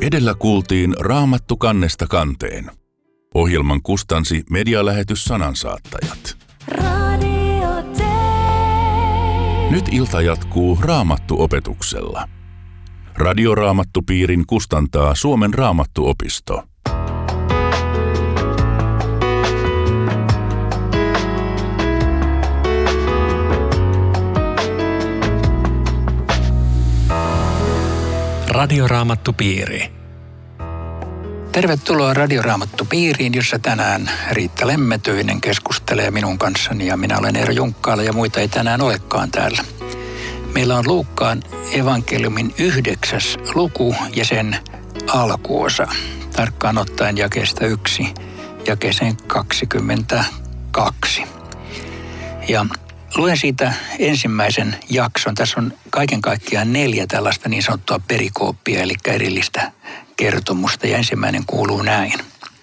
Edellä kuultiin Raamattu kannesta kanteen. Ohjelman kustansi medialähetys Sanansaattajat. Nyt ilta jatkuu Raamattu-opetuksella. Radioraamattupiirin kustantaa Suomen Raamattuopisto. Radioraamattupiiri. Tervetuloa Radioraamattupiiriin, jossa tänään Riitta Lemmetyinen keskustelee minun kanssani ja minä olen Eero Junkkaala ja muita ei tänään olekaan täällä. Meillä on Luukkaan evankeliumin 9. luku ja sen alkuosa. Tarkkaan ottaen jakeesta 1 jakeeseen 22. Ja luen siitä ensimmäisen jakson. Tässä on kaiken kaikkiaan 4 tällaista niin sanottua perikooppia, eli erillistä kertomusta. Ja ensimmäinen kuuluu näin.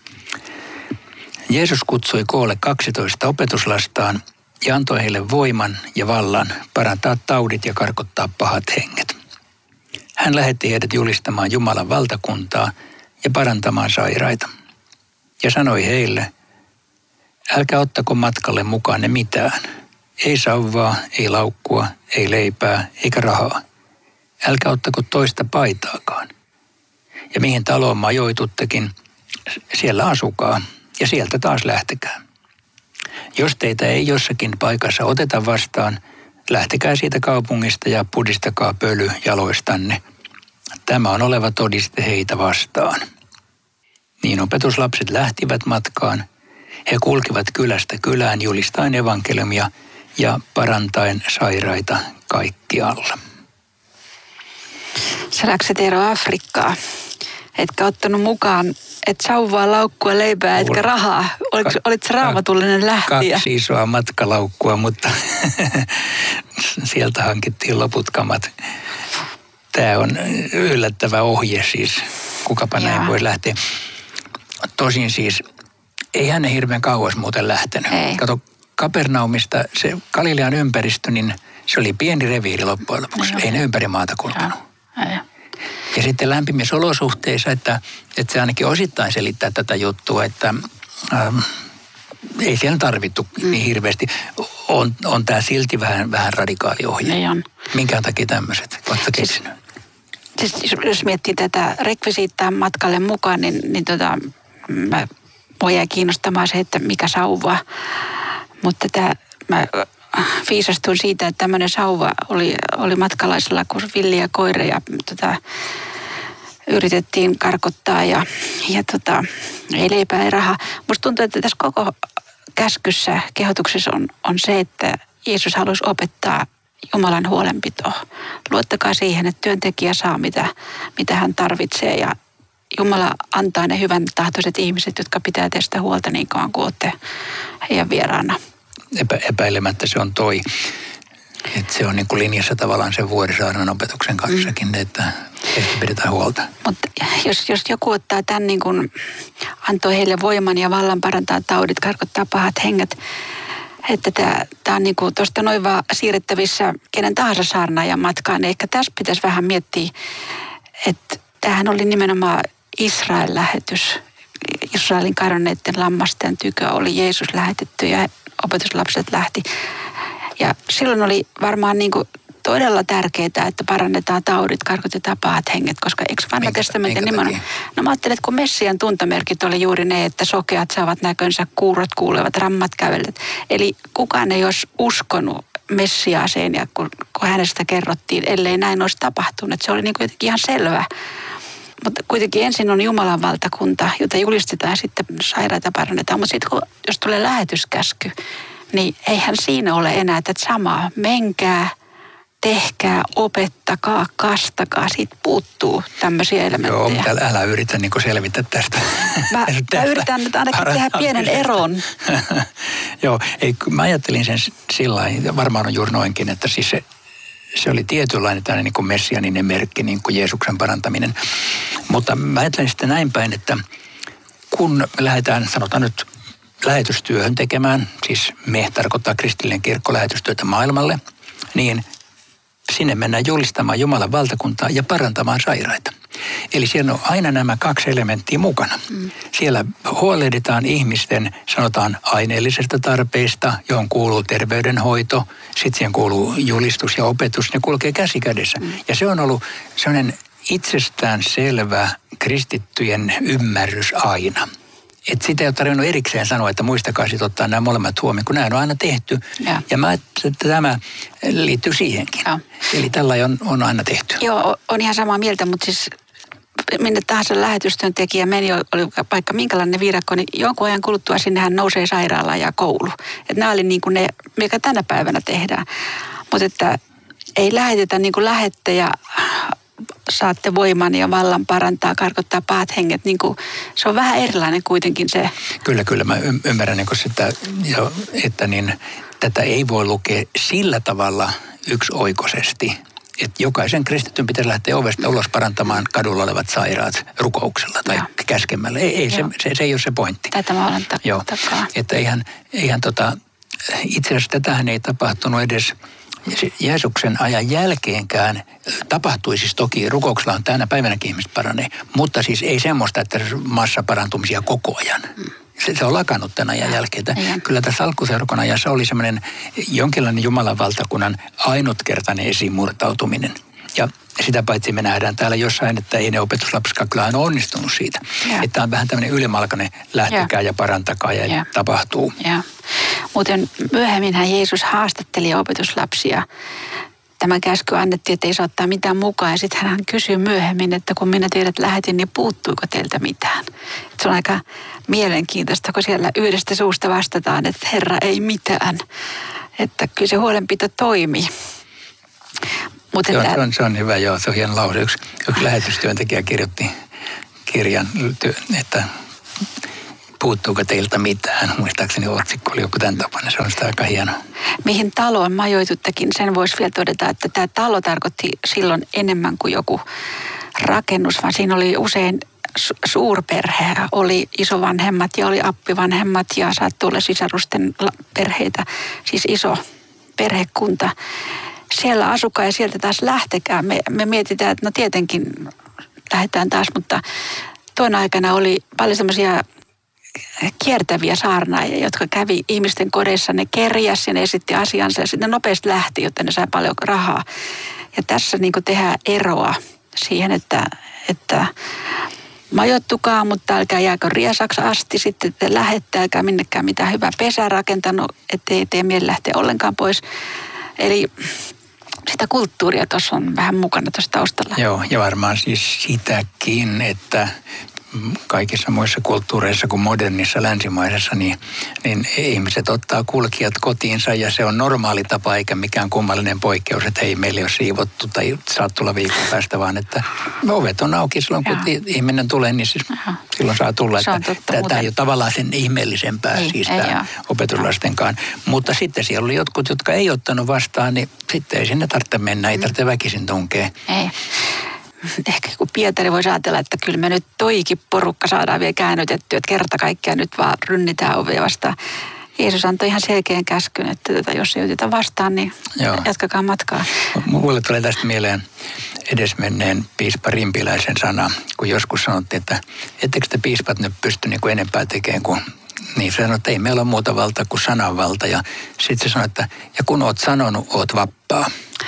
Jeesus kutsui koolle 12 opetuslastaan ja antoi heille voiman ja vallan parantaa taudit ja karkottaa pahat henget. Hän lähetti heidät julistamaan Jumalan valtakuntaa ja parantamaan sairaita. Ja sanoi heille, älkää ottako matkalle mukaanne mitään. Ei sauvaa, ei laukkua, ei leipää, eikä rahaa. Älkää ottako toista paitaakaan. Ja mihin taloon majoituttekin, siellä asukaa ja sieltä taas lähtekää. Jos teitä ei jossakin paikassa oteta vastaan, lähtekää siitä kaupungista ja pudistakaa pöly jaloistanne. Tämä on oleva todiste heitä vastaan. Niin opetuslapset lähtivät matkaan. He kulkivat kylästä kylään julistaen evankeliumia ja parantaen sairaita kaikkialla. Sä läksit Eero Afrikkaa. Etkä ottanut mukaan, et sauvaa, laukkua, leipää, etkä rahaa. Olit sä raamatullinen lähtijä? 2 isoa matkalaukkua, mutta sieltä hankittiin loput kamat. Tämä on yllättävä ohje siis. Kukapa näin voi lähteä. Tosin siis, ei hän hirveän kauas muuten lähtenyt. Ei. Kato, Kapernaumista, se Galilean ympäristö, niin se oli pieni reviiri loppujen lopuksi. Ei ne ympäri maata kulkenut. Ja sitten lämpimissä olosuhteissa, että se ainakin osittain selittää tätä juttua, että ei siellä tarvittu niin hirveästi. On tämä silti vähän radikaali ohje. Ei on. Minkään takia tämmöiset? Oletko keksinyt? Siis jos miettii tätä rekvisiittaa matkalle mukaan, niin mua jäi kiinnostamaan se, että mikä sauva. Mutta mä viisastuin siitä, että tämmöinen sauva oli matkalaisella kuin villiä koira ja yritettiin karkottaa ja ei leipää, ei rahaa. Musta tuntuu, että tässä koko käskyssä, kehotuksessa on se, että Jeesus halusi opettaa Jumalan huolenpitoa. Luottakaa siihen, että työntekijä saa mitä hän tarvitsee ja Jumala antaa ne hyvän tahtoiset ihmiset, jotka pitää teistä huolta niin kauan kuin olette heidän vieraana. Epäilemättä se on toi. Että se on niin kuin linjassa tavallaan sen Vuorisaaren opetuksen kanssakin, että heistä pidetään huolta. Mutta jos joku ottaa tämän niin kuin antoi heille voiman ja vallan parantaa taudit, karkottaa pahat henget, että tämä on niin kuin tuosta noin vaan siirrettävissä kenen tahansa saarnaajan matkaan, niin ehkä tässä pitäisi vähän miettiä, että tämähän oli nimenomaan Israel-lähetys. Israelin kadonneiden lammasten tykö oli Jeesus lähetetty ja opetuslapset lähti. Ja silloin oli varmaan niin kuin todella tärkeää, että parannetaan taudit, karkotetaan pahat henget, koska eikö vanha testamentin nimenomaan? No mä ajattelin, että kun Messian tuntomerkit oli juuri ne, että sokeat saavat näkönsä, kuurot kuulevat, rammat kävelet. Eli kukaan ei olisi uskonut Messiaaseen ja kun hänestä kerrottiin, ellei näin olisi tapahtunut. Se oli niin kuin jotenkin ihan selvä. Mutta kuitenkin ensin on Jumalan valtakunta, jota julistetaan sitten sairaita parannetaan. Mutta sitten jos tulee lähetyskäsky, niin eihän siinä ole enää tätä samaa. Menkää, tehkää, opettakaa, kastakaa. Siitä puuttuu tämmöisiä elementtejä. Joo, mutta älä yritä niin selvitä tästä. Mä yritän nyt ainakin tehdä pienen eron. Joo, mä ajattelin sen sillä lailla, varmaan on juuri noinkin, että siis se oli tietynlainen tämmöinen niin kuin messianinen merkki, niin kuin Jeesuksen parantaminen. Mutta mä ajattelen sitten näin päin, että kun me lähdetään, sanotaan nyt, lähetystyöhön tekemään, siis me tarkoittaa kristillinen kirkko lähetystyötä maailmalle, niin sinne mennään julistamaan Jumalan valtakuntaa ja parantamaan sairaita. Eli siellä on aina nämä kaksi elementtiä mukana. Siellä huolehditaan ihmisten, sanotaan, aineellisesta tarpeista, johon kuuluu terveydenhoito, sitten siihen kuuluu julistus ja opetus, ne kulkee käsi kädessä. Ja se on ollut sellainen itsestään selvä kristittyjen ymmärrys aina. Että sitä ei ole tarvinnut erikseen sanoa, että muistakaa sitten ottaa nämä molemmat huomioon, kun nämä on aina tehty. Ja mä ajattelin, että tämä liittyy siihenkin. Ja. Eli tällainen on aina tehty. Joo, on ihan samaa mieltä, mutta siis minne tahansa lähetystyöntekijä meni, oli vaikka minkälainen viidakko, niin jonkun ajan kuluttua sinnehän nousee sairaala ja koulu. Että nämä oli niin kuin ne, mikä tänä päivänä tehdään. Mutta että ei lähetetä niin kuin lähette ja saatte voiman ja vallan parantaa, karkottaa pahat henget. Niin kuin, se on vähän erilainen kuitenkin se. Kyllä. Mä ymmärrän niin sitä, että niin, tätä ei voi lukea sillä tavalla yksioikoisesti, että jokaisen kristityn pitäisi lähteä ovesta ulos parantamaan kadulla olevat sairaat rukouksella tai käskemällä. Ei se ei ole se pointti. Tätä mä olen takaa. Että eihän itse asiassa tätähän ei tapahtunut edes Jeesuksen ajan jälkeenkään. Tapahtui siis toki, rukouksella on tänä päivänäkin ihmiset paranee, mutta siis ei semmoista, että massaparantumisia koko ajan. Se on lakannut tämän ajan jälkeen. Kyllä tässä alkuseurakunnan ajassa oli semmoinen jonkinlainen Jumalan valtakunnan ainutkertainen esimurtautuminen. Ja sitä paitsi me nähdään täällä jossain, että ei ne opetuslapsikaan kyllä aina onnistunut siitä. Että on vähän tämmöinen ylimalkainen lähtekää ja parantakaa ja tapahtuu. Muuten myöhemminhän Jeesus haastatteli opetuslapsia. Tämä käsky annettiin, että ei saa ottaa mitään mukaan. Ja sitten hän kysyy myöhemmin, että kun minä teidät lähetin, niin puuttuiko teiltä mitään? Se on aika mielenkiintoista, kun siellä yhdestä suusta vastataan, että Herra ei mitään. Että kyllä se huolenpito toimii. Se on hyvä, joo. Se on hieno lause. Yksi lähetystyöntekijä kirjoitti kirjan, että puuttuuko teiltä mitään. Muistaakseni otsikko oli joku tämän tapainen. Se on sitä aika hienoa. Mihin taloon majoituttakin, sen voisi vielä todeta, että tämä talo tarkoitti silloin enemmän kuin joku rakennus, vaan siinä oli usein suurperhe. Oli isovanhemmat ja oli appivanhemmat ja saattoi olla sisarusten perheitä, siis iso perhekunta. Siellä asukaa ja sieltä taas lähtekää. Me mietitään, että no tietenkin lähdetään taas, mutta tuona aikana oli paljon semmoisia kiertäviä saarnaajia, jotka kävi ihmisten kodeissa, ne kerjäsi ja ne esitti asiansa ja sitten ne nopeasti lähti, jotta ne sai paljon rahaa. Ja tässä niin kuin tehdään eroa siihen, että majoittukaa, mutta älkää jääkö riesaksi asti, sitten te lähette, älkää minnekään mitään hyvää pesää rakentanut, ettei tee mieli lähteä ollenkaan pois. Eli sitä kulttuuria tuossa on vähän mukana tuossa taustalla. Joo, ja varmaan siis sitäkin, että kaikissa muissa kulttuureissa kuin modernissa länsimaisessa, niin ihmiset ottaa kulkijat kotiinsa ja se on normaali tapa eikä mikään kummallinen poikkeus, että hei, meillä ei ole siivottu tai saat tulla viikon päästä, vaan että ovet on auki silloin, kun ihminen tulee, niin siis silloin saa tulla. Tämä ei ole tavallaan sen ihmeellisempää tämä opetuslastenkaan. Mutta sitten siellä oli jotkut, jotka ei ottanut vastaan, niin sitten ei sinne tarvitse mennä, ei tarvitse väkisin tunkea. Ei. Ehkä kun Pietari voisi ajatella, että kyllä me nyt toikin porukka saadaan vielä käännytettyä, että kerta kaikkiaan nyt vaan rynnitään ovea vastaan. Jeesus antoi ihan selkeän käskyn, että jos ei oteta vastaan, niin jatkakaa matkaa. Mulle tulee tästä mieleen edesmenneen piispa Rimpiläisen sana, kun joskus sanottiin, että ettekö te piispat nyt pysty niin kuin enempää tekemään kuin niin. Se sanoi, että ei meillä ole muuta valtaa kuin sananvalta. Ja sitten se sanoi, että ja kun oot sanonut, oot vappaa.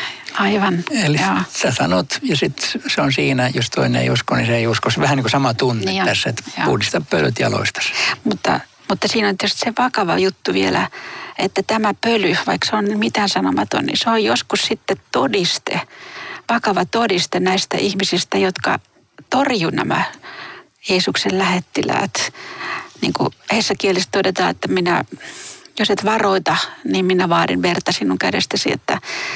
Aivan. Eli sä sanot ja sitten se on siinä, jos toinen ei usko, niin se ei usko. Se vähän niin kuin sama tunne niin tässä, että puhdista pölyt jaloistasi. Mutta siinä on tietysti se vakava juttu vielä, että tämä pöly, vaikka se on mitään sanomaton, niin se on joskus sitten todiste, vakava todiste näistä ihmisistä, jotka torjuu nämä Jeesuksen lähettiläät. Niin kuin heissä kielessä todetaan, että jos et varoita, niin minä vaadin verta sinun kädestäsi, että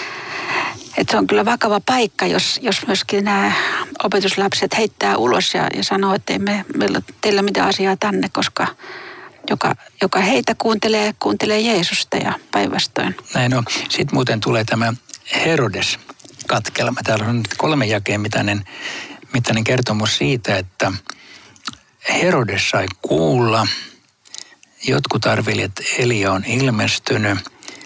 se on kyllä vakava paikka, jos myöskin nämä opetuslapset heittää ulos ja sanoo, että ei meillä teillä mitään asiaa tänne, koska joka heitä kuuntelee Jeesusta ja päinvastoin. Näin on. Sitten muuten tulee tämä Herodes-katkelma. Täällä on nyt 3 jakeen mittainen kertomus siitä, että Herodes sai kuulla, jotkut arvelivat, että Elia on ilmestynyt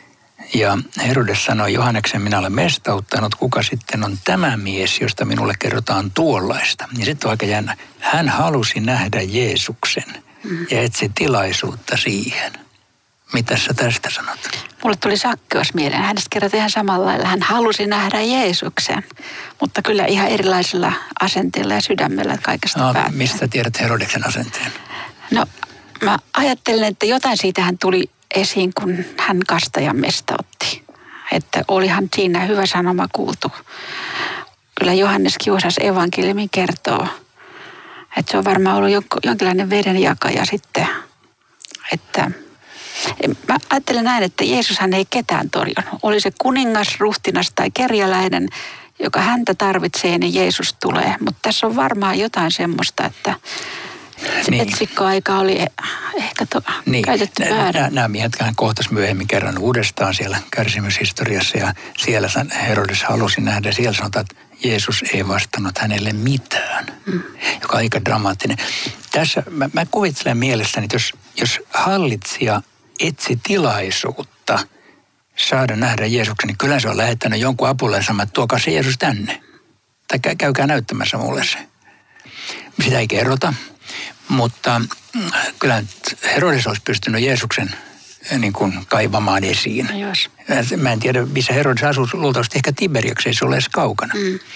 Ja Herodes sanoi Johanneksen, minä olen mestauttanut, kuka sitten on tämä mies, josta minulle kerrotaan tuollaista. Ja sitten on aika jännä. Hän halusi nähdä Jeesuksen ja etsi tilaisuutta siihen. Mitä sä tästä sanot? Mulle tuli Sakkeus mieleen. Hänestä kerrottiin ihan samalla lailla. Hän halusi nähdä Jeesuksen, mutta kyllä ihan erilaisella asenteella ja sydämellä kaikesta päättää. Mistä tiedät Herodeksen asenteen? No, mä ajattelen, että jotain siitä hän tuli esiin, kun hän kastajan mestautti. Että olihan siinä hyvä sanoma kuultu. Kyllä Johannes kiusasi evankeliumin kertoo, että se on varmaan ollut jonkinlainen vedenjakaja sitten. Että mä ajattelen näin, että Jeesushan ei ketään torjunut. Oli se kuningas, ruhtinas tai kerjäläinen, joka häntä tarvitsee, niin Jeesus tulee. Mutta tässä on varmaan jotain semmoista, että etsikkoaika oli ehkä käytetty väärin. Nämä miehet hän kohtasi myöhemmin kerran uudestaan siellä kärsimyshistoriassa ja siellä Herodes halusi nähdä. Siellä sanotaan, että Jeesus ei vastannut hänelle mitään, joka on aika dramaattinen. Tässä mä kuvittelen mielessäni, että jos hallitsija etsi tilaisuutta saada nähdä Jeesuksen, niin kyllä se on lähettänyt jonkun apulaisensa, että tuokaa se Jeesus tänne. Tai käykää näyttämässä mulle se. Sitä ei kerrota. Mutta kyllä Herodes olisi pystynyt Jeesuksen niin kuin kaivamaan esiin. No jos. Mä en tiedä, missä Herodes asuu, luultavasti ehkä Tiberiaksi, ei se ole edes kaukana.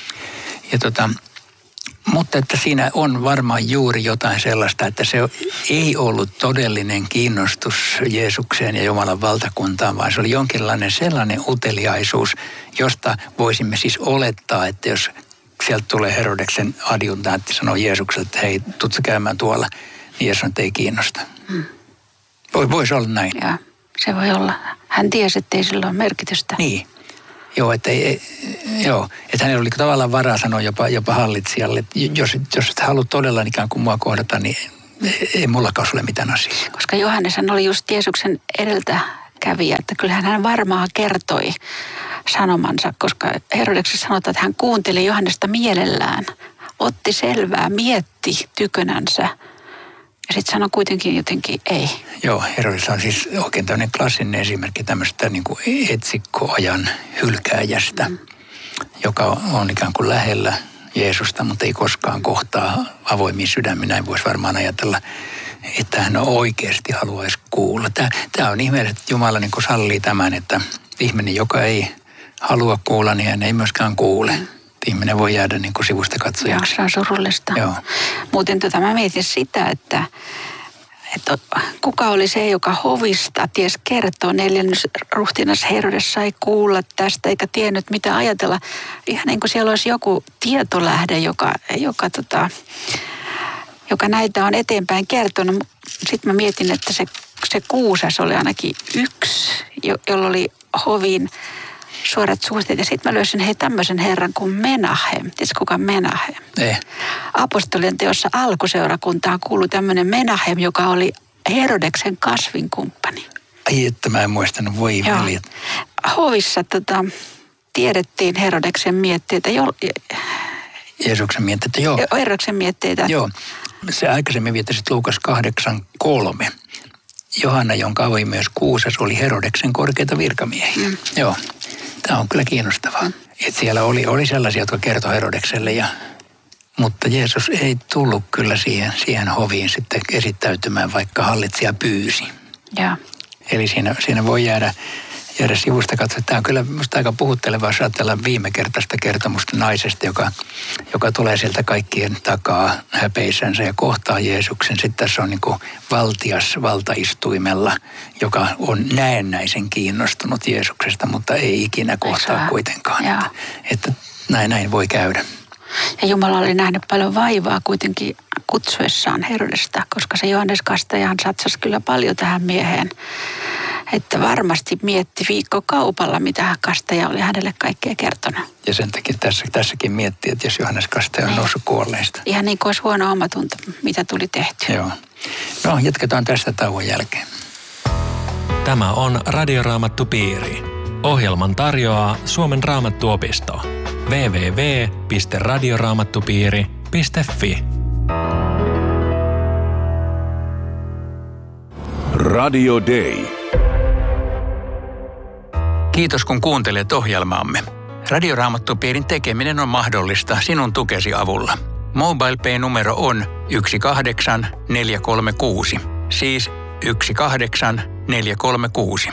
Ja mutta että siinä on varmaan juuri jotain sellaista, että se ei ollut todellinen kiinnostus Jeesukseen ja Jumalan valtakuntaan, vaan se oli jonkinlainen sellainen uteliaisuus, josta voisimme siis olettaa, että jos sieltä tulee Herodeksen adjutantti sanoo Jeesukselle, että hei, tuutko käymään tuolla, niin Jeesus ei kiinnosta. Voisi olla näin. Ja se voi olla. Hän tiesi, että ei sillä ole merkitystä. Niin. Joo, että hänellä oli tavallaan varaa sanoa jopa hallitsijalle, että jos et halua todella ikään kuin mua kohdata, niin ei mullakaan ole mitään asiaa. Koska Johanneshan oli just Jeesuksen edeltäkävijä, että kyllähän hän varmaan kertoi sanomansa, koska Herodeksessa sanotaan, että hän kuunteli Johannesta mielellään, otti selvää, mietti tykönänsä ja sitten sanoi kuitenkin jotenkin ei. Joo, Herodes on siis oikein tämmöinen klassinen esimerkki tämmöistä niin kuin etsikkoajan hylkääjästä, joka on ikään kuin lähellä Jeesusta, mutta ei koskaan kohtaa avoimia sydämiä. Näin voisi varmaan ajatella, että hän oikeasti haluaisi kuulla. Tämä on ihmeellistä, että Jumala niin kuin sallii tämän, että ihminen, joka ei halua kuulla, niin hän ei myöskään kuule. Ihminen voi jäädä niin kuin sivusta katsojaksi. Se on surullista. Joo. Muuten mä mietin sitä, että kuka oli se, joka hovista ties kertoo. 4. ruhtinas Herodes sai kuulla tästä eikä tiennyt mitä ajatella. Ihan niin kuin siellä olisi joku tietolähde, joka näitä on eteenpäin kertonut. Sitten mä mietin, että se kuusas oli ainakin yksi, jolla oli hovin suorat suhteet. Ja sitten mä löysin tämmöisen herran kuin Menahem. Tiedätkö kuka Menahem? Ei. Apostolien teossa alkuseurakuntaan kuului tämmöinen Menahem, joka oli Herodeksen kasvinkumppani. Ai että mä en muistanut, voi veljet. Hovissa tiedettiin Herodeksen mietteitä. Jeesuksen mietteitä, joo. Herodeksen mietteitä. Joo. Se aikaisemmin viittasit Luukas 8:3. Johanna, jonka avoi myös kuusas, oli Herodeksen korkeita virkamiehiä. Joo. Tämä on kyllä kiinnostavaa. Että siellä oli sellaisia, jotka kertoi Herodekselle, mutta Jeesus ei tullut kyllä siihen hoviin sitten esittäytymään, vaikka hallitsija pyysi. Ja. Eli siinä voi jäädä sivusta katsoa. Tämä on kyllä minusta aika puhuttelevaa, jos ajatellaan viimekertaista kertomusta naisesta, joka tulee sieltä kaikkien takaa häpeisänsä ja kohtaa Jeesuksen. Sitten tässä on niin kuin valtias valtaistuimella, joka on näennäisen kiinnostunut Jeesuksesta, mutta ei ikinä kohtaa kuitenkaan. Että näin voi käydä. Ja Jumala oli nähnyt paljon vaivaa kuitenkin kutsuessaan Herodesta, koska se Johannes Kastajahan satsasi kyllä paljon tähän mieheen. Että varmasti mietti viikkokaupalla, mitä Kastaja oli hänelle kaikkea kertonut. Ja sen takia tässäkin miettii, että jos Johannes Kastaja on noussut kuolleista. Ihan niin kuin olisi huono omatunto, mitä tuli tehty. Joo. No, jatketaan tästä tauon jälkeen. Tämä on Radioraamattupiiri. Ohjelman tarjoaa Suomen Raamattuopisto. www.radioraamattupiiri.fi Radio Day. Kiitos kun kuuntelet ohjelmaamme. Radioraamattupiirin tekeminen on mahdollista sinun tukesi avulla. MobilePay-numero on 18436. Siis 18436.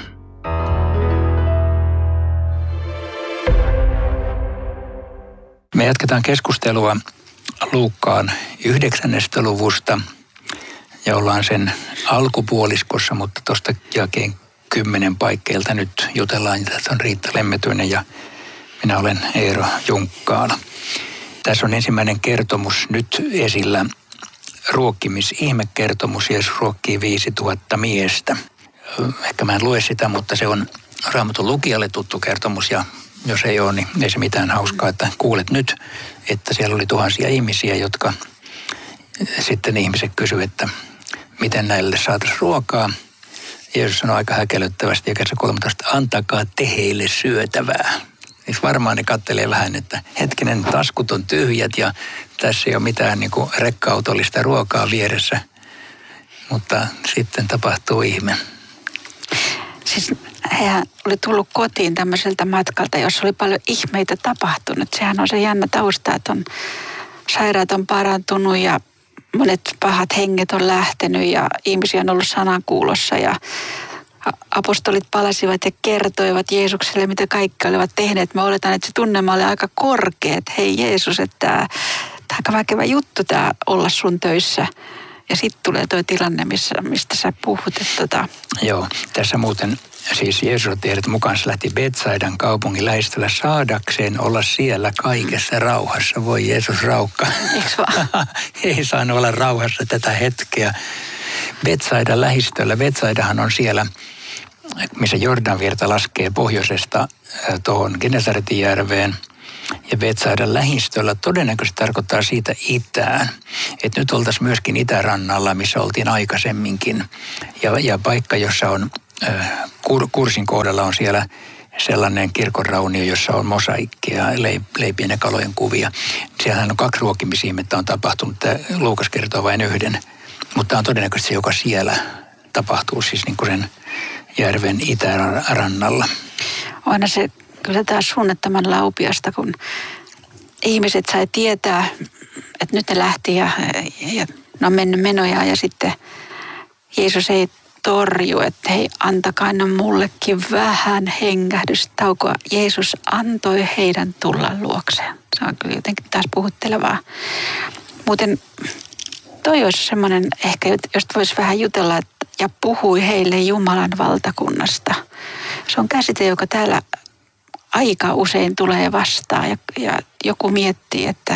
Me jatketaan keskustelua Luukkaan 9. luvusta ja ollaan sen alkupuoliskossa, mutta tuosta jälkeen 10 paikkeilta nyt jutellaan. Tässä on Riitta Lemmetyinen ja minä olen Eero Junkkaala. Tässä on ensimmäinen kertomus nyt esillä, ruokkimisihmekertomus. Jeesus ruokkii 5000 miestä. Ehkä mä en lue sitä, mutta se on Raamatun lukijalle tuttu kertomus ja jos ei ole, niin ei se mitään hauskaa, että kuulet nyt, että siellä oli tuhansia ihmisiä, jotka sitten ihmiset kysyivät, että miten näille saataisiin ruokaa. Jeesus sanoi aika häkellyttävästi jakeessa 13, antakaa te heille syötävää. Niin varmaan ne kattelee vähän, että hetkinen, taskut on tyhjät ja tässä ei ole mitään niin kuin rekka-autollista ruokaa vieressä. Mutta sitten tapahtuu ihme. Siis hän oli tullut kotiin tämmöiseltä matkalta, jossa oli paljon ihmeitä tapahtunut. Sehän on se jännä tausta, että sairaat on parantunut ja monet pahat henget on lähtenyt ja ihmisiä on ollut sanankuulossa ja apostolit palasivat ja kertoivat Jeesukselle, mitä kaikki olivat tehneet. Mä oletan, että se tunnelma oli aika korkea, että hei Jeesus, että tämä on aika väkevä juttu tämä olla sun töissä. Ja sitten tulee tuo tilanne, mistä sä puhut. Joo, tässä muuten siis Jeesus otti heidät mukaansa, lähti Betsaidan kaupungin lähistöllä saadakseen olla siellä kaikessa rauhassa. Voi Jeesus raukka. Eiks vaan? Ei saanut olla rauhassa tätä hetkeä. Betsaidan lähistöllä. Betsaidahan on siellä, missä Jordanvirta laskee pohjoisesta tuohon Genesaretin järveen. Ja Betsaidan lähistöllä todennäköisesti tarkoittaa siitä itään. Että nyt oltaisiin myöskin itärannalla, missä oltiin aikaisemminkin. Ja paikka, jossa on Kursin kohdalla on siellä sellainen kirkonraunio, jossa on mosaikkia, leipien ja kalojen kuvia. Siellähän on 2 ruokkimisihmettä on tapahtunut. Luukas kertoo vain 1. Mutta on todennäköisesti se, joka siellä tapahtuu, siis niin kuin sen järven itärannalla. Aina se kyllä taas suunnattoman laupiasta, kun ihmiset sai tietää, että nyt ne lähti ja ne on mennyt menojaan ja sitten Jeesus ei torju, että hei, antakaa ne mullekin vähän hengähdystaukoa. Jeesus antoi heidän tulla luokseen. Se on kyllä jotenkin taas puhuttelevaa. Muuten toi olisi semmoinen ehkä, josta voisi vähän jutella, ja puhui heille Jumalan valtakunnasta. Se on käsite, joka täällä aika usein tulee vastaan ja joku miettii, että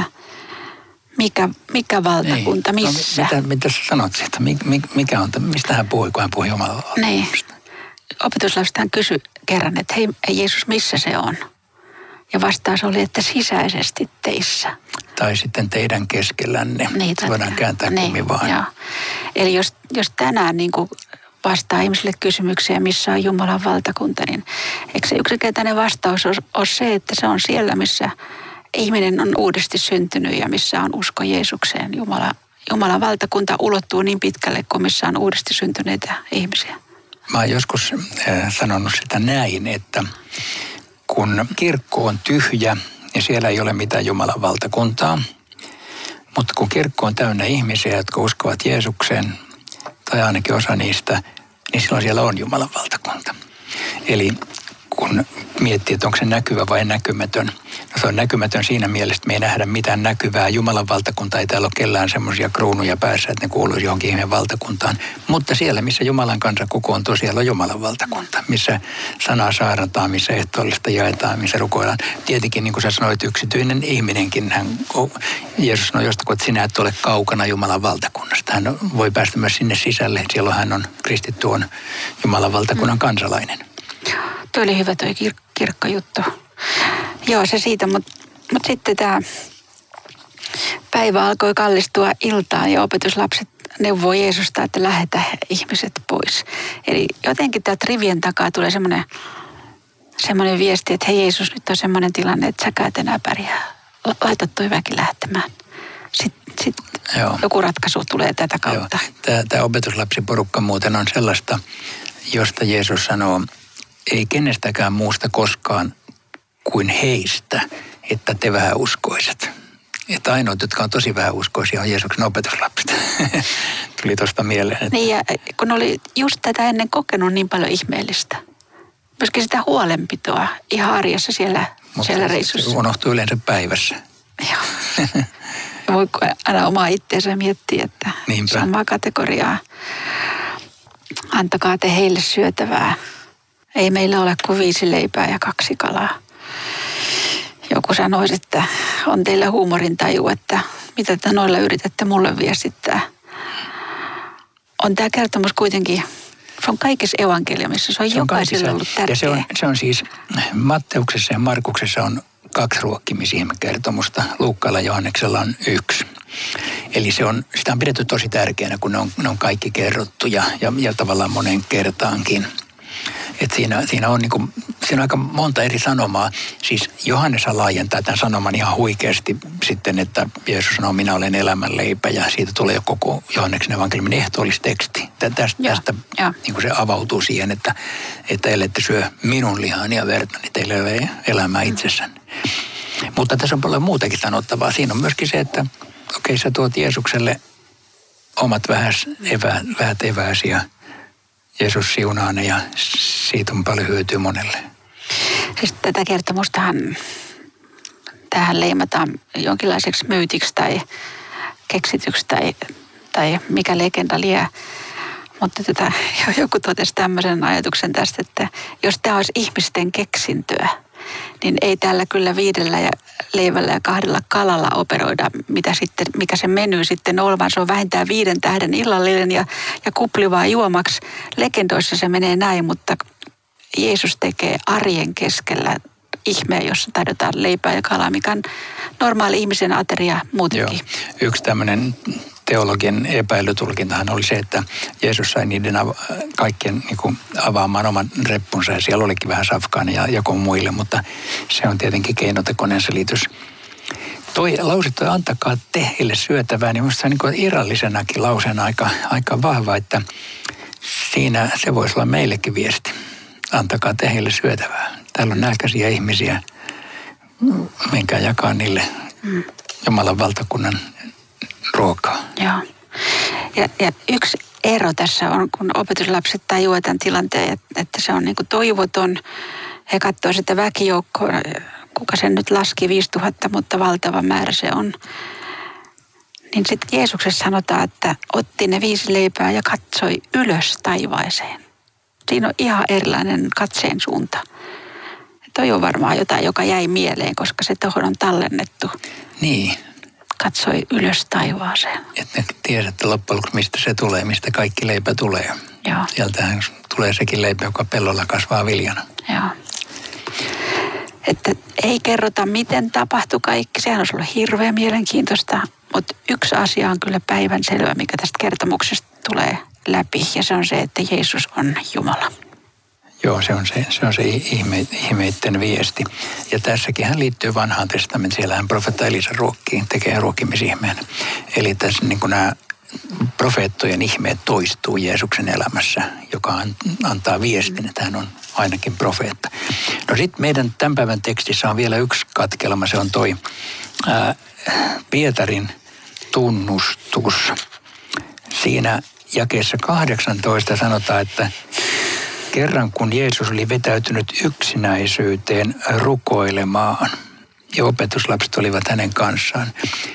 mikä valtakunta, missä. No, mitä sä sanot siitä? Mikä on, mistä hän puhui, kun hän puhui Jumalan valtakunnasta? Niin. Opetuslapset hän kysyi kerran, että hei Jeesus, missä se on? Ja vastaus oli, että sisäisesti teissä. Tai sitten teidän keskellänne. Niin, voidaan kääntää kummin vaan. Joo. Eli jos tänään niin kuin vastaa ihmisille kysymykseen, missä on Jumalan valtakunta, niin eikö se yksinkertainen vastaus ole se, että se on siellä, missä ihminen on uudesti syntynyt ja missä on usko Jeesukseen. Jumalan valtakunta ulottuu niin pitkälle, kuin missä on uudesti syntyneitä ihmisiä. Mä oon joskus sanonut sitä näin, että kun kirkko on tyhjä ja siellä ei ole mitään Jumalan valtakuntaa, mutta kun kirkko on täynnä ihmisiä, jotka uskovat Jeesukseen, tai ainakin osa niistä, niin silloin siellä on Jumalan valtakunta. Eli kun miettii, että onko se näkyvä vai näkymätön. No se on näkymätön siinä mielessä, että me ei nähdä mitään näkyvää. Jumalan valtakunta ei täällä ole kellään semmoisia kruunuja päässä, että ne kuuluisi johonkin ihmeen valtakuntaan. Mutta siellä, missä Jumalan kansa kokoontuu, siellä on Jumalan valtakunta. Missä sanaa saarataan, missä ehtoollista jaetaan, missä rukoillaan. Tietenkin, niin kuin sä sanoit, yksityinen ihminenkin. Jeesus sanoi jostakin, että sinä et ole kaukana Jumalan valtakunnasta. Hän voi päästä myös sinne sisälle. Silloin hän on kristitty, on Jumalan valtakunnan kansalainen. Tuo oli hyvä tuo kirkkojuttu. Joo, se siitä, mutta sitten tämä päivä alkoi kallistua iltaan ja opetuslapset neuvoo Jeesusta, että lähetä ihmiset pois. Eli jotenkin tämä rivien takaa tulee semmoinen viesti, että hei Jeesus, nyt on semmoinen tilanne, että säkään et enää pärjää. Laita toi väki lähtemään. Sitten joku ratkaisu tulee tätä kautta. Tämä opetuslapsiporukka muuten on sellaista, josta Jeesus sanoo ei kenestäkään muusta koskaan kuin heistä, että te vähäuskoiset. Että ainoat, jotka on tosi vähäuskoisia, on Jeesuksen opetuslapset. Tuli tuosta mieleen. Että... Niin ja kun oli just tätä ennen kokenut niin paljon ihmeellistä. Myöskin sitä huolenpitoa ihan arjessa siellä reissussa. Se unohtuu yleensä päivässä. Joo. Voi aina omaa itseensä miettiä, että Niinpä. samaa kategoriaa. Antakaa te heille syötävää. Ei meillä ole kuin 5 leipää ja 2 kalaa. Joku sanoisi, että on teillä huumorintaju, että mitä te noilla yritätte mulle viestittää. On tämä kertomus kuitenkin, se on kaikissa evankeliumissa, se on jokaiselle ollut tärkeä. Ja se on siis, Matteuksessa ja Markuksessa on 2 ruokkimisihmekertomusta, Luukkaalla ja Johanneksella on 1. Eli sitä on pidetty tosi tärkeänä, kun ne on kaikki kerrottu ja tavallaan moneen kertaankin. Että siinä on aika monta eri sanomaa. Siis Johannes laajentaa tämän sanoman ihan huikeasti sitten, että Jeesus sanoo, minä olen elämänleipä, ja siitä tulee jo koko Johanneksen evankeliumin ehtoollisteksti. Tästä niin kuin se avautuu siihen, että ellette syö minun lihaani ja verta, niin teillä ei ole elämää itsessänne. Mutta tässä on paljon muutakin sanottavaa. Siinä on myöskin se, että okei, sä tuot Jeesukselle omat vähät evääsi ja Jeesus siunaa ne ja siitä on paljon hyötyä monelle. Siis tätä kertomustahan tähän leimataan jonkinlaiseksi myytiksi tai keksityksi tai mikä legenda lie. Mutta joku totesi tämmöisen ajatuksen tästä, että jos tämä olisi ihmisten keksintöä, niin ei täällä kyllä 5 leivällä ja 2 kalalla operoida, mikä se meny sitten on, vaan se on vähintään 5 tähden illallinen ja kuplivaa juomaksi. Legendoissa se menee näin, mutta Jeesus tekee arjen keskellä ihmeen, jossa tarjotaan leipää ja kalaa, mikä on normaali ihmisen ateria muutenkin. Joo. Yksi tämmöinen teologian epäilytulkintahan oli se, että Jeesus sai niiden kaikkien avaamaan oman reppunsa ja siellä olikin vähän safkaana ja jakoi muille, mutta se on tietenkin keinotekoinen selitys. Toi lause, antakaa te heille syötävää, niin minusta se on niin irrallisenakin lauseena aika vahva, että siinä se voisi olla meillekin viesti. Antakaa te heille syötävää. Täällä on nälkäisiä ihmisiä, menkää jakaa niille Jumalan valtakunnan ruokaa. Joo. Ja yksi ero tässä on, kun opetuslapset tajuavat tämän tilanteen, että se on niin kuin toivoton. He katsovat sitä väkijoukkoa, kuka sen nyt laski 5000, mutta valtava määrä se on. Niin sitten Jeesuksessa sanotaan, että otti ne 5 leipää ja katsoi ylös taivaaseen. Siinä on ihan erilainen katseen suunta. Toi on varmaan jotain, joka jäi mieleen, koska se tuohon on tallennettu. Niin. Katsoi ylös taivaaseen. Että tiedätte loppujen lopuksi, mistä se tulee, mistä kaikki leipä tulee. Joo. Sieltähän tulee sekin leipä, joka pellolla kasvaa viljana. Joo. Että ei kerrota, miten tapahtui kaikki. Sehän olisi ollut hirveän mielenkiintoista, mutta yksi asia on kyllä päivänselvä, mikä tästä kertomuksesta tulee läpi. Ja se on se, että Jeesus on Jumala. Joo, se on se ihmeitten viesti. Ja tässäkin hän liittyy vanhaan testamentiin. Siellähän profeetta Elisa tekee ruokkimisihmeen. Eli tässä niin kuin nämä profeettojen ihmeet toistuu Jeesuksen elämässä, joka antaa viestin, että hän on ainakin profeetta. No sitten meidän tämän päivän tekstissä on vielä yksi katkelma. Se on toi Pietarin tunnustus. Siinä jakeessa 18 sanotaan, että kerran kun Jeesus oli vetäytynyt yksinäisyyteen rukoilemaan ja opetuslapset olivat hänen kanssaan.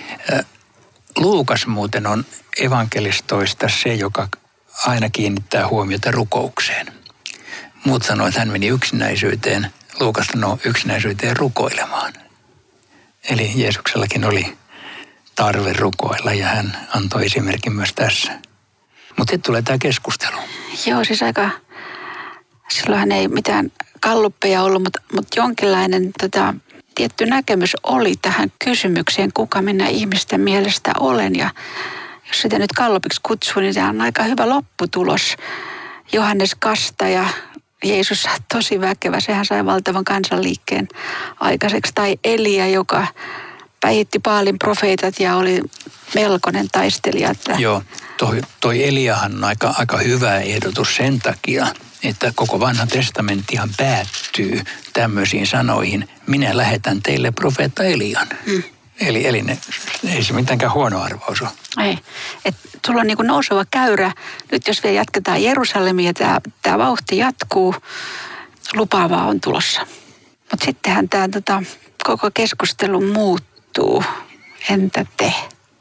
Luukas muuten on evankelistoista se, joka aina kiinnittää huomiota rukoukseen. Muut sanoo, että hän meni yksinäisyyteen. Luukas sanoo yksinäisyyteen rukoilemaan. Eli Jeesuksellakin oli tarve rukoilla ja hän antoi esimerkin myös tässä. Mutta sitten tulee tämä keskustelu. Joo, siis silloinhan ei mitään galluppeja ollut, mutta jonkinlainen tietty näkemys oli tähän kysymykseen, kuka minä ihmisten mielestä olen. Ja jos sitä nyt gallupiksi kutsuu, niin se on aika hyvä lopputulos. Johannes Kastaja, Jeesus tosi väkevä, sehän sai valtavan kansanliikkeen aikaiseksi. Tai Elia, joka päihitti Baalin profeetat ja oli melkoinen taistelija. Joo, toi Eliahan on aika hyvä ehdotus sen takia, että koko vanha testamenttihan päättyy tämmöisiin sanoihin. Minä lähetän teille profeetta Elian. Eli ei se mitenkään huono arvaus ole. Ei. Sulla on niin kuin nouseva käyrä. Nyt jos vielä jatketaan Jerusalemia ja tämä vauhti jatkuu, lupaavaa on tulossa. Mutta sittenhän tämä koko keskustelu muuttuu. Entä te?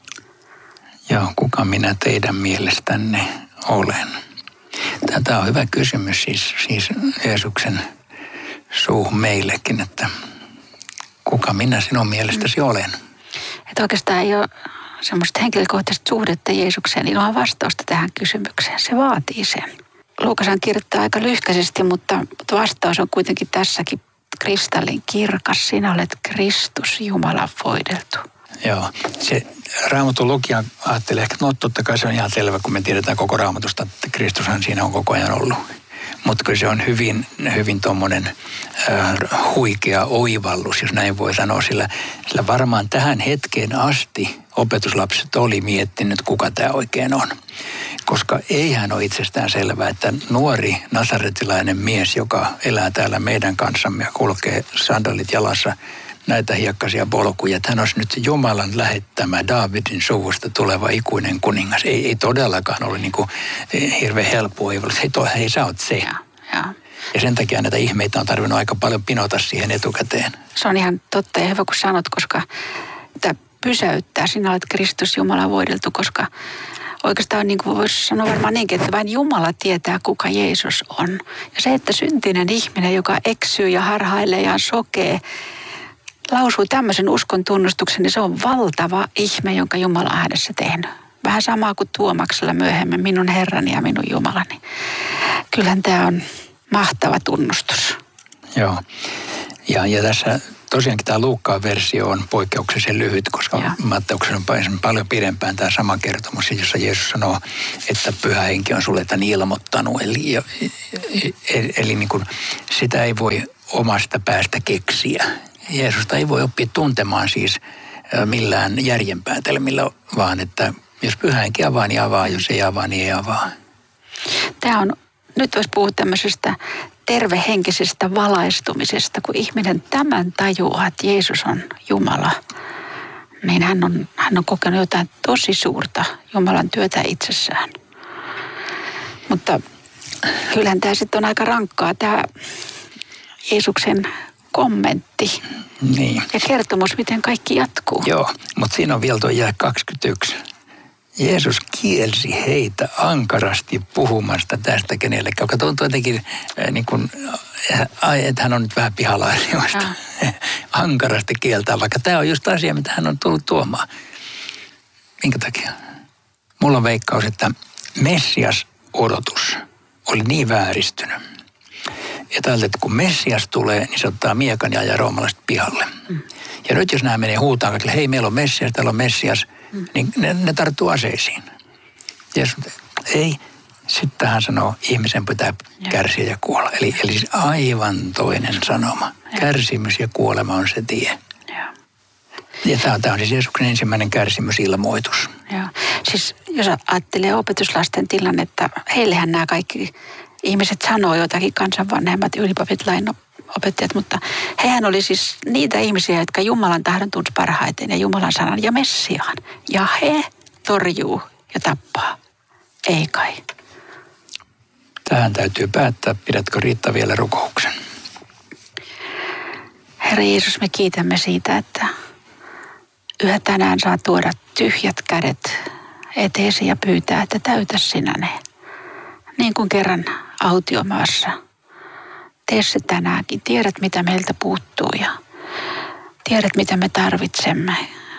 Joo, kuka minä teidän mielestänne olen? Tämä on hyvä kysymys siis Jeesuksen suuhun meillekin, että kuka minä sinun mielestäsi olen? Että oikeastaan ei ole semmoista henkilökohtaista suhdetta Jeesukseen ilman vastausta tähän kysymykseen. Se vaatii sen. Luukashan kirjoittaa aika lyhkäisesti, mutta vastaus on kuitenkin tässäkin kristallin kirkas. Sinä olet Kristus, Jumalan voideltu. Joo, se Raamatun lukija ajattelee, että no totta kai se on ihan selvä, kun me tiedetään koko Raamatusta, että Kristushan siinä on koko ajan ollut. Mutta kyllä se on hyvin tuommoinen huikea oivallus, jos näin voi sanoa, sillä varmaan tähän hetkeen asti opetuslapset oli miettinyt, kuka tämä oikein on. Koska eihän ole itsestään selvää, että nuori nasaretilainen mies, joka elää täällä meidän kanssamme ja kulkee sandalit jalassa näitä hiekkaisia polkuja, että hän olisi nyt Jumalan lähettämä Daavidin suvusta tuleva ikuinen kuningas. Ei todellakaan ole niin kuin hirveän helppo oivallus. Hei, sä oot se. Ja sen takia näitä ihmeitä on tarvinnut aika paljon pinota siihen etukäteen. Se on ihan totta ja hyvä, kun sanot, koska tämä pysäyttää. Sinä olet Kristus, Jumalan voideltu, koska oikeastaan niin kuin voisi sanoa varmaan niinkin, että vain Jumala tietää, kuka Jeesus on. Ja se, että syntinen ihminen, joka eksyy ja harhailee ja sokee, lausuu tämmöisen uskon tunnustuksen, niin se on valtava ihme, jonka Jumala on hänessä tehnyt. Vähän samaa kuin Tuomaksella myöhemmin, minun Herrani ja minun Jumalani. Kyllähän tämä on mahtava tunnustus. Joo. Ja tässä tosiaankin tämä Luukkaan versio on poikkeuksellisen lyhyt, koska Matteuksessa on paljon pidempään tämä sama kertomus, jossa Jeesus sanoo, että Pyhä Henki on sulle tämän ilmoittanut. Eli niin kuin sitä ei voi omasta päästä keksiä. Jeesusta ei voi oppia tuntemaan siis millään järjenpäätelmillä, vaan että jos Pyhä Henki avaa, niin avaa, jos ei avaa, niin ei avaa. Tämä on, nyt voisi puhua tämmöisestä tervehenkisestä valaistumisesta, kun ihminen tämän tajuaa, että Jeesus on Jumala, niin hän on kokenut jotain tosi suurta Jumalan työtä itsessään. Mutta kyllähän tämä sitten on aika rankkaa, tämä Jeesuksen kommentti ja kertomus, miten kaikki jatkuu. Joo, mutta siinä on vielä tuo jae 21. Jeesus kielsi heitä ankarasti puhumasta tästä kenellekään, joka tuntuu jotenkin niin kuin, että hän on nyt vähän pihalla asioista. Ankarasti kieltää, vaikka tämä on just asia, mitä hän on tullut tuomaan. Minkä takia? Mulla on veikkaus, että Messias-odotus oli niin vääristynyt. Ja täältä, että kun Messias tulee, niin se ottaa miekan ja ajaa roomalaiset pihalle. Ja nyt jos nämä menee huutaan kaikille, hei meillä on Messias, täällä on Messias, niin ne tarttuu aseisiin. Jeesus, ei. Sitten hän sanoo, ihmisen pitää kärsiä ja kuolla. Eli siis aivan toinen sanoma. Kärsimys ja kuolema on se tie. Ja tämä on siis Jeesuksen ensimmäinen kärsimysilmoitus. Joo. Siis jos ajattelee opetuslasten tilannetta, heillehän nämä kaikki ihmiset sanoo jotakin, kansanvanhemmat, ylipapit, lainopettajat, mutta hehän oli siis niitä ihmisiä, jotka Jumalan tahdon tunsi parhaiten ja Jumalan sanan ja Messiaan. Ja he torjuu ja tappaa. Ei kai. Tähän täytyy päättää, pidätkö Riitta vielä rukouksen? Herra Jeesus, me kiitämme siitä, että yhä tänään saa tuoda tyhjät kädet eteesi ja pyytää, että täytä sinä ne. Niin kuin kerran autiomaassa. Tee se tänäänkin. Tiedät, mitä meiltä puuttuu ja tiedät, mitä me tarvitsemme.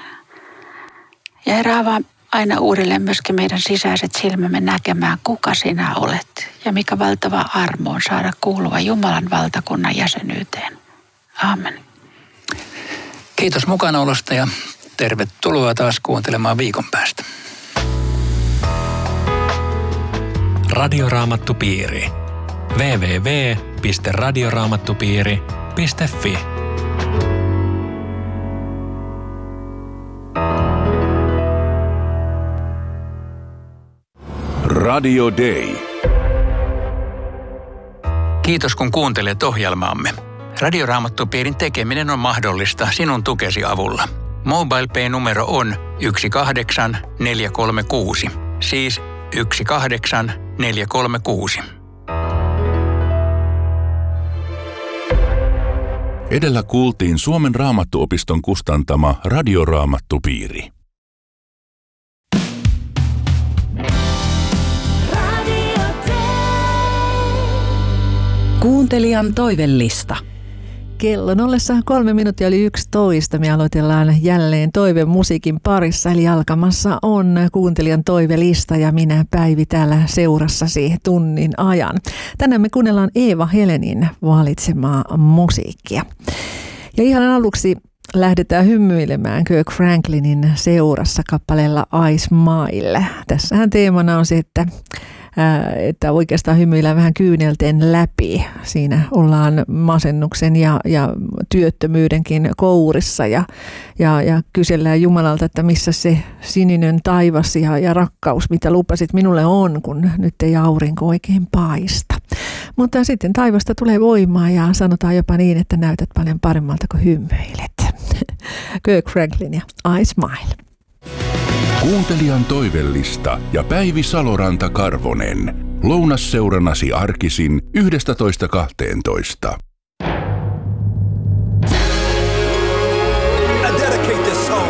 Ja Herra, avaa aina uudelleen myöskin meidän sisäiset silmämme näkemään, kuka sinä olet ja mikä valtava armo on saada kuulua Jumalan valtakunnan jäsenyyteen. Aamen. Kiitos mukanaolosta ja tervetuloa taas kuuntelemaan viikon päästä. Radioraamattupiiri. www.radioraamattupiiri.fi Radio Day. Kiitos kun kuuntelet ohjelmaamme. Radioraamattupiirin tekeminen on mahdollista sinun tukesi avulla. MobilePay-numero on 18436. Siis 18436. Edellä kuultiin Suomen Raamattuopiston kustantama Radioraamattupiiri. Kuuntelijan toivellista. Kello 3:03 me aloitellaan jälleen toivemusiikin parissa, eli alkamassa on kuuntelijan toivelista ja minä Päivi täällä seurassasi tunnin ajan. Tänään me kuunnellaan Eeva Helenin valitsemaa musiikkia. Ja ihan aluksi lähdetään hymyilemään Kirk Franklinin seurassa kappaleella I Smile. Tässähän teemana on se, että oikeastaan hymyillään vähän kyynelten läpi. Siinä ollaan masennuksen ja työttömyydenkin kourissa ja kysellään Jumalalta, että missä se sininen taivas ja rakkaus, mitä lupasit minulle on, kun nyt ei aurinko oikein paista. Mutta sitten taivasta tulee voimaa ja sanotaan jopa niin, että näytät paljon paremmalta kuin hymyilet. Kirk Franklin ja I Smile. Kuuntelijan toivellista ja Päivi Saloranta-Karvonen. Lounasseurannasi arkisin 11.12.